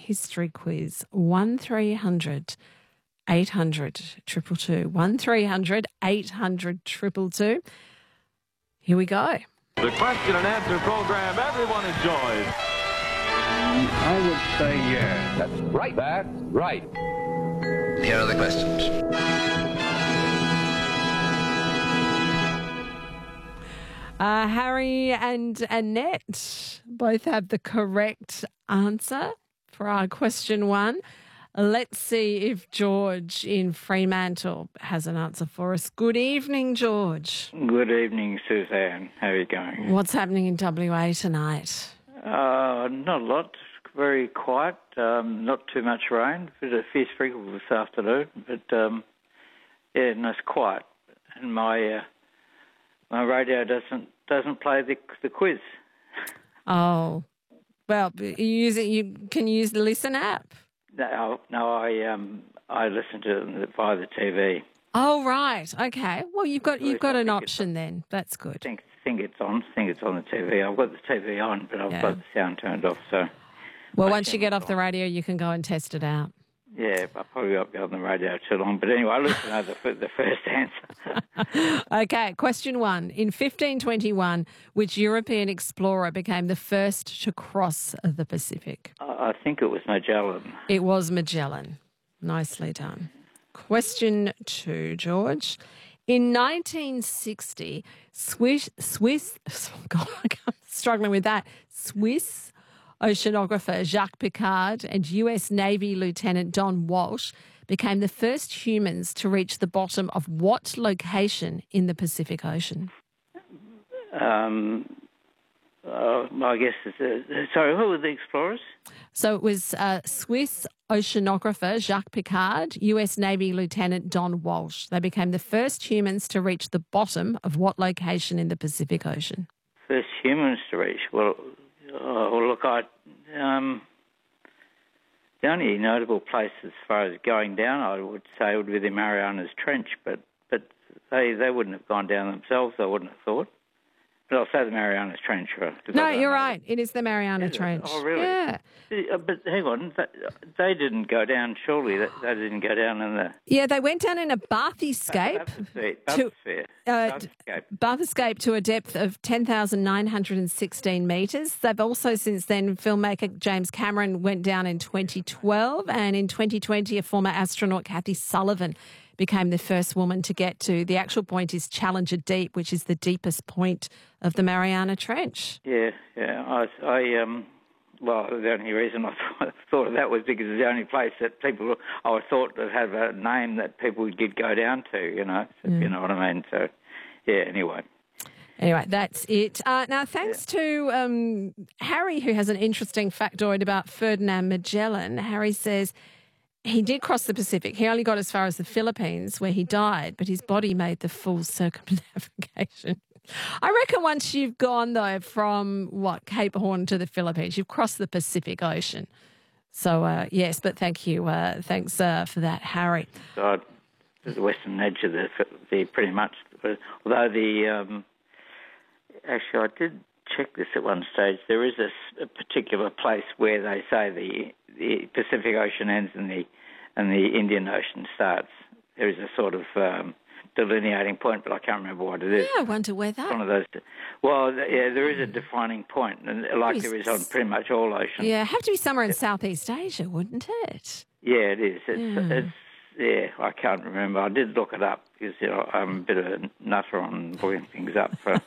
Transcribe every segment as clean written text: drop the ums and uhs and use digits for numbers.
history quiz. 1300 800 222. 1300 800 222. Here we go. The question and answer program everyone enjoys. I would say yes. That's right. That's right. Here are the questions. Harry and Annette both have the correct answer for our question one. Let's see if George in Fremantle has an answer for us. Good evening, George. Good evening, Suzanne. How are you going? What's happening in WA tonight? Not a lot. Very quiet. Not too much rain. Bit of few sprinkles this afternoon, but yeah, no, it's quiet. And my radio doesn't play the quiz. Oh, well, you can use the Listen app. No, I listen to it via the TV. Oh, right. Okay. Well, you've got an option then. That's good. Think it's on. Think it's on the TV. I've got the TV on, but I've got the sound turned off. So. Well, once you get off the radio, you can go and test it out. Yeah, I probably won't be on the radio too long. But anyway, I'll listen to the first answer. Okay, question one. In 1521, which European explorer became the first to cross the Pacific? I think it was Magellan. It was Magellan. Nicely done. Question two, George. In 1960, Swiss oceanographer Jacques Piccard and US Navy Lieutenant Don Walsh became the first humans to reach the bottom of what location in the Pacific Ocean? I guess sorry, who were the explorers? So it was Swiss oceanographer Jacques Piccard, US Navy Lieutenant Don Walsh. They became the first humans to reach the bottom of what location in the Pacific Ocean? First humans to reach? Well, look, the only notable place as far as going down, I would say, would be the Marianas Trench, but they wouldn't have gone down themselves, I wouldn't have thought. But I'll say the Marianas Trench. No, you're right. It is the Mariana Trench. Oh, really? Yeah. But hang on, they didn't go down, surely. They didn't go down in the... Yeah, they went down in a bathyscape. Bathyscape to a depth of 10,916 metres. They've also, since then, filmmaker James Cameron went down in 2012, and in 2020, a former astronaut, Kathy Sullivan, became the first woman to get to. The actual point is Challenger Deep, which is the deepest point of the Mariana Trench. Yeah. Well, the only reason I thought of that was because it's the only place that people, I thought, would have a name that people would go down to, you know, you know what I mean? So, yeah, anyway. Anyway, that's it. Now, thanks to Harry, who has an interesting factoid about Ferdinand Magellan. Harry says he did cross the Pacific. He only got as far as the Philippines, where he died, but his body made the full circumnavigation. I reckon once you've gone, though, from, Cape Horn to the Philippines, you've crossed the Pacific Ocean. So, yes, but thank you. Thanks for that, Harry. The western edge of the pretty much. Although actually, I did check this at one stage. There is a particular place where they say the Pacific Ocean ends and the Indian Ocean starts. There is a sort of delineating point, but I can't remember what it is. Yeah, I wonder where that. One of those. Well, yeah, there is a defining point, and like there is on pretty much all oceans. Yeah, have to be somewhere in Southeast Asia, wouldn't it? Yeah, it is. It's I can't remember. I did look it up because I'm a bit of a nutter on looking things up for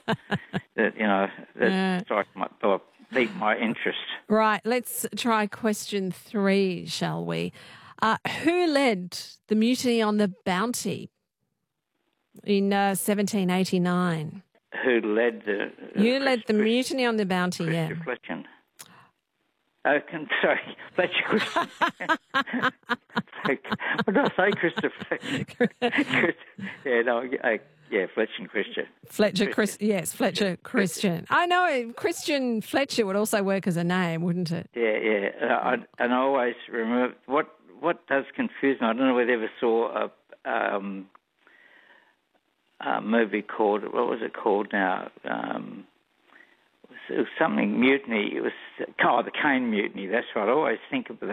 that might pique my interest. Right, let's try question 3, shall we? Who led the mutiny on the Bounty in 1789? Who led the... You led the mutiny on the Bounty, Christopher Fletcher. Oh, sorry, Fletcher Christian. What did I say, Christopher Fletcher? Fletcher Christian. Fletcher Christian. I know, Christian Fletcher would also work as a name, wouldn't it? Yeah. And I always remember, what does confuse me, I don't know whether you ever saw a movie called, what was it called now? It was something Mutiny. It was the Caine Mutiny. That's right. I always think of that.